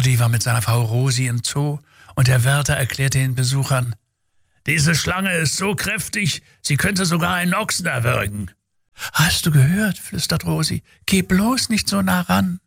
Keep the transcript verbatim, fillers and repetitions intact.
Rudi war mit seiner Frau Rosi im Zoo und der Wärter erklärte den Besuchern: »Diese Schlange ist so kräftig, sie könnte sogar einen Ochsen erwürgen.« »Hast du gehört?«, flüstert Rosi. »Geh bloß nicht so nah ran.«